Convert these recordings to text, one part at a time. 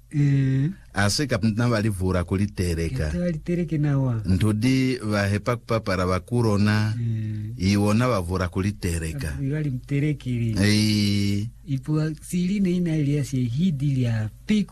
ase kapna valivura kulitereka valitereke nawa ntudi vahepa kupapara vakurona iwona vavura kulitereka vali mterekeri ipo siline ina ilia se hidi ya piku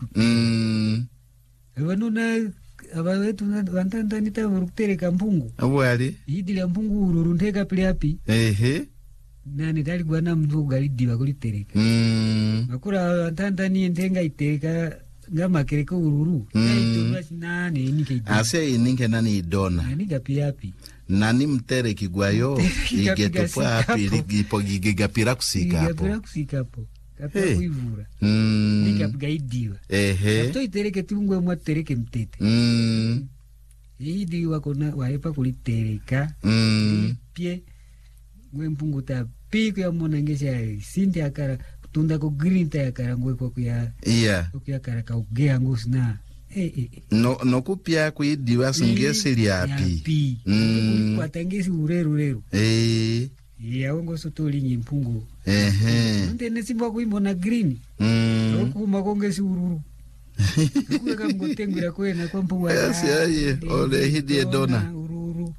vanona abawetu vantanda nita vurutereka mpungu awali hidi ya mpungu ururundeka pliapi nani dali gwana mvu galidiva kulitereka makura vantanda ni ndenga itereka ngama kereko ururu naitulwa nani inike ase ininke nani idona niga piapi nani mtereki gwayo igeto papi ligipo gigapira kusikapo kapa kuivura niga gaidiwa to itereke tungwe mwa tereke mtete idi wakona wahepa kulitereka pie ngwe mpungu ta piku ya mona ngesha sindi akara tunda ko green ta yakara ngwe ko ya ko kara ka ugea ngosna no kupia kuidiwa singesi liapi kwa tangesi ureru ya ngo sotoli nyimpungu ndene simba kuimbona green okuma kongesi ururu kuweka ngotengwira kwena kwa mpungu ole hidi edona ururu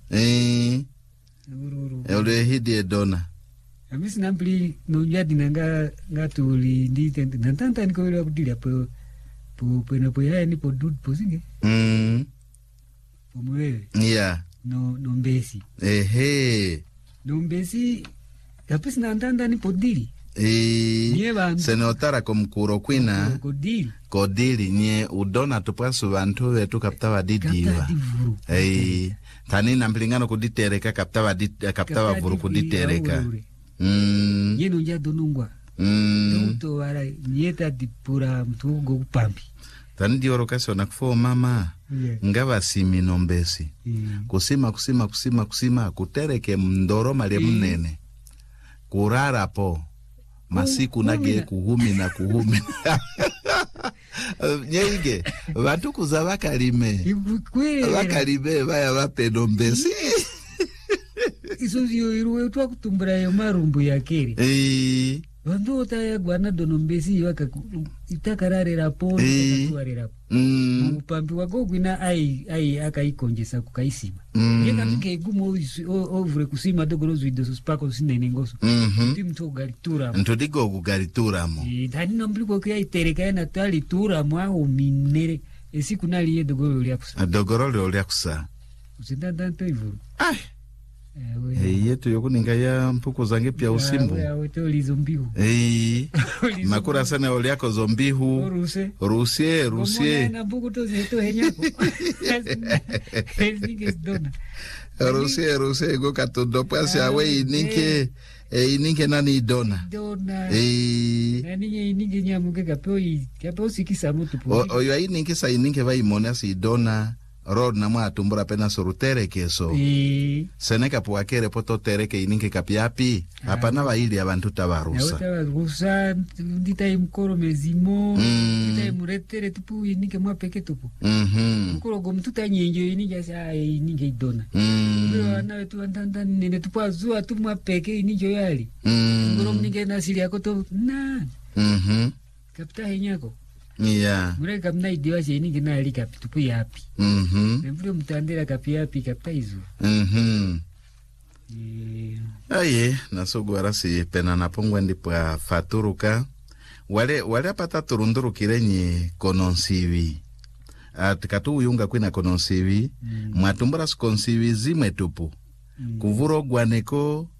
ole hidi edona amisi nampli no jadi nanga ngatuli ndite nantanta nikoelewa kudili hapo po ya ni po dud po singe po mwewe no mbesi no mbesi apisi nantanta ni po dili senotara komkuro kwina kodili nye udona tupasu vantu vetu kapta vadidiva tani nampilingano kuditereka kapta vavuru kuditereka yeno nja donungwa nuto wala nyeta dipura mtugo upambi tani dioro kasi wanakufo mama ngava simi nombesi kusima kutereke mndoro male mnene kurara po masiku nage kuhumi nyeige vatu kuza vakalime vaya vape nombesi iso zio iruwe tuwa kutumbura ya marumbu ya kere vandu otaya guana donombesi waka itakarare rapo upambi wako gwina ai akaikonjesa kukaisima yeka mike gumo ovure kusima dogorozu idoso spako sinene ngoso ndi mtu galitura ntodigo kugalitura mo tani nambuliko kia itereka ya natali tura mwa minere esiku nali ye dogoro liakusa usindantanto ivuru yetu yokuninga ya mpuku zange pia usimbu makura sana oliako zombihu rusie na mpuku to zeto henyako rusie go katondo pasi awe ininke nani idona nani ininke nyamuke kapeo sikisa mutu oyo ininke va imona si idona rod na mwa tumbura pena sorutere keso seneka puakere poto tereke ininke kapiapi hapana vaili abantu tabarusa ndita imkoro mezimo ndita imuretere tupu ininke mwa peke tupu mkoro gomtuta nyenjo ininke sa ininke idona wana wetu wantanda nene tupu azua tu mwa peke ininjo yali mkoro mninke nasili yako to kapita henyako mure kamna idiwa se ininke na ali kapitupu yapi nembure mtandera kapiapi kapita izu aye nasogwara si pena napongwa ndipwa faturuka wale apata turunduru kirenye kononsivi atikatu uyunga kwina kononsivi mwatumbura sikonsivi zimwe tupu kuvuro gwaneko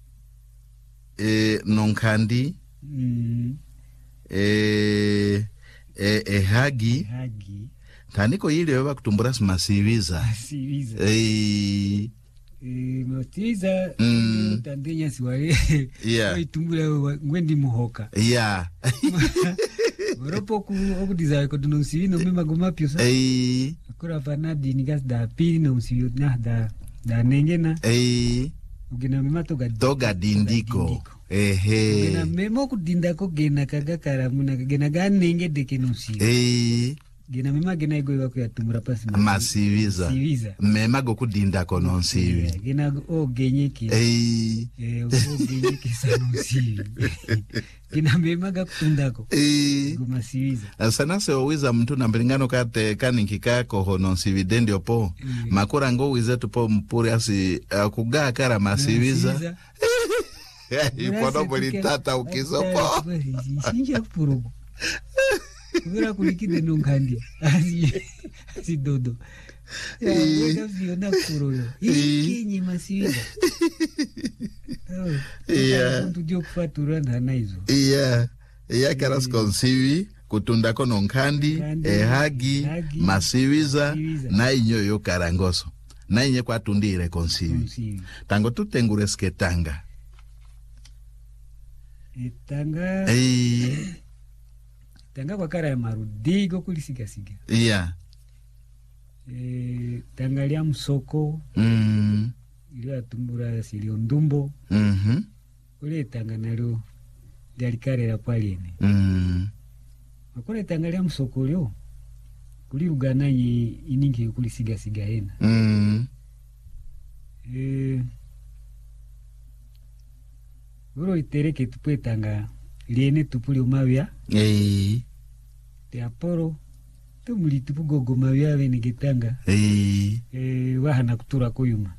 nonkandi hagi taniko hili wewa kutumbura simasiviza motiza tandenya siwale itumbula ngwendi muhoka Woropo okudiza kodunonsivi no mima gomapio sa akura fanadi nigas da pili no usivi da nengena ugena mima toga dindiko ugena memo kudindako gena kagakara muna gena ganenge deke no usivi gena mema gena igo iwako ya tumura pasi masiviza mema go kudinda kono nsivi gena o genyeki o genyeki sanusivi gena mema ga kutundako go masiviza sana se owiza mtu na mbilingano kate kaninkika kohono nsivi dendi opo makura ngo wize tupo mpuri asi kugaa kara masiviza ipono bolitata ukisopo sinja purugu Vera kulikide nongandi asi dodo weka viona kuroyo kinyi masiviza ndio kufatura na hizo karas konsivi kutunda kono nkandi hagi masiviza na inyoyo karangoso na inye kwa tundire konsivi tango tutengureske tanga tanga kwa kara ya marudigo kulisigasiga tanga lia msoko ili atumbura silio ndumbo ule tanga nalo lialikare la paliene makore tanga lia msoko lio kulirugana iningi kulisigasiga hena uro itereke tupwe tanga liene tupuli umawia te aporo tumuli tupu gogo mawia vene getanga wahana kutura kuyuma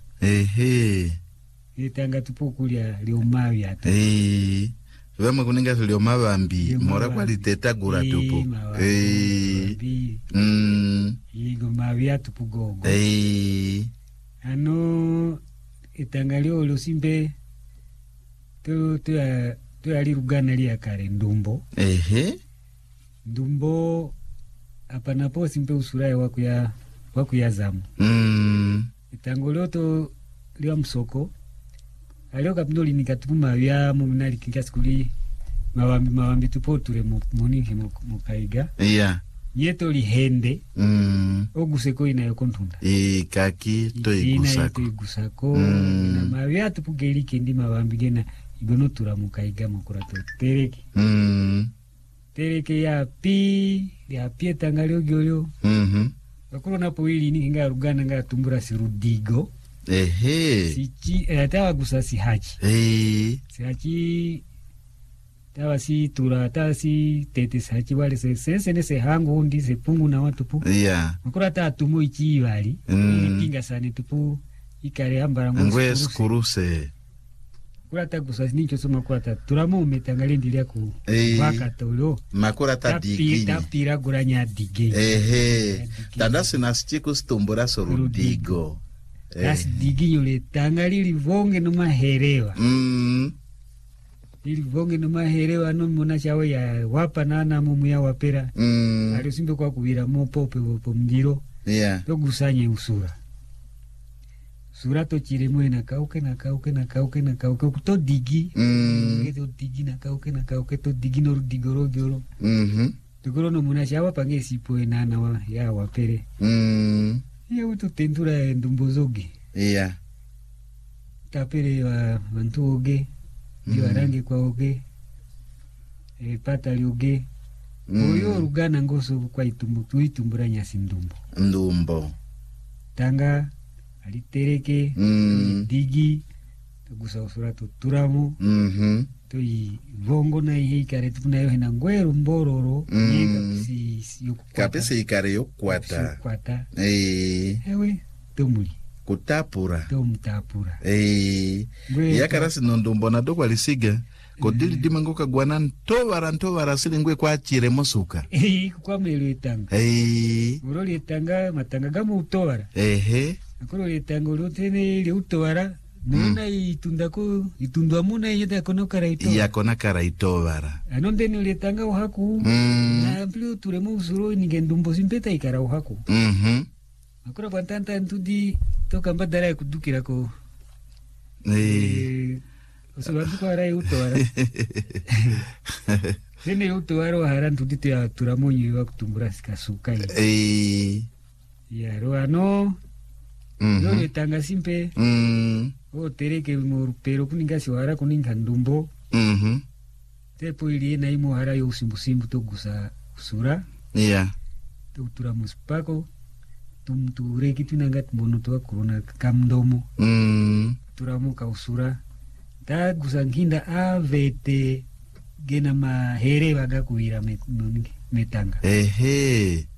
tanga tupu kulia li umawia vema kuninga li umawambi mora kwa liteta gura tupu igo mawia tupu gogo ano itanga lio lo simbe tu alirugana lia kare ndumbo ndumbo apanapo simpe usuraye waku ya zamu itangolio to lia msoko alio kapindoli nikatupu mawia muminali kinkasi kuli mawambi tupo ture moniki mukaiga yeto lihende oguseko inayo kontunda kaki to igusako na mawia tupu gelike ndi mawambi gena igono tura mukaiga mukura to tereke tereke ya pi tangalio gyolio bakuru napo ili ni nga rugana nga tumbura sirudigo sichi tawa gusa si hachi si hachi tawa si tura tawa si tete si hachi wale se hangu ndi se pungu na watu pu makura ta tumo ichi wali pinga sane tupu ikare ambara ngwe skuruse kurata kusasinicho soma kurata turamo umetangalia ndilia ku waka tolo makura ta digi tapira guranya dige tandasi nasichiku stumbura sorudigo das digi yole tangali livonge no maherewa livonge no maherewa no mona chawe ya wapa nana mumu ya wapera ali simbe kwa kuwira mo pope po mndiro to gusanye usura surato chiremwe na kauke to digi to digi na kauke to digi no digoro gyoro digoro no munashawa pange sipo enana wa ya wapere ya uto tentura ndumbozoge tapere wa bantu oge ya rangi kwa oge pata lioge oyo rugana ngoso kwa itumbura nyasi ndumbo tanga alitereke digi tugusa usura turamo toi vongo na hii kare tuna yo hena ngweru mbororo kapese ikare yo kwata ewe tomuli kutapura tomtapura yakarasi nondumbo na doko alisiga kodili dimango kagwana ntovara silingwe kwa chire mosuka kwa melo itanga uroli itanga matanga gamu utovara akolo letango lotene le utovara nuna itundwa muna yeta kono kara itovara yakona kara itovara anonde ni letanga uhaku na amplio turemo usuro ningendumbo simpeta ikara uhaku akora bantanta ntudi toka mbadara ya kudukira ko usubantu kwa rai utovara nene utovara wahara ntudi te turamonyo iwa kutumbura sikasuka ya roano Yole tanga simpe tereke pero kuningasi wara kuninga ndumbo tepo ili na imo hara yo simbu to gusa usura turamuspako tumtureki tunangat mono toa corona kamdomo turamuka usura ta gusanginda avete gena mahere vaga kuira metanga